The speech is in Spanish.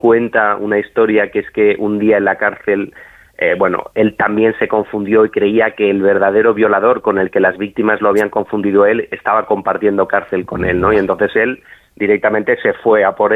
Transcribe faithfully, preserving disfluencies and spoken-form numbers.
cuenta una historia que es que un día en la cárcel, eh, bueno, él también se confundió y creía que el verdadero violador con el que las víctimas lo habían confundido él estaba compartiendo cárcel con él, ¿no? Y entonces él directamente se fue a por